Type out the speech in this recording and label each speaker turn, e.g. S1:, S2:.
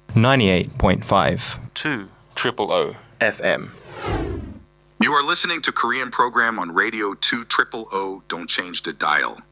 S1: 98.5
S2: 2 Triple O
S1: FM.
S3: You are listening to Korean program on Radio 2 Triple O. Don't change the dial.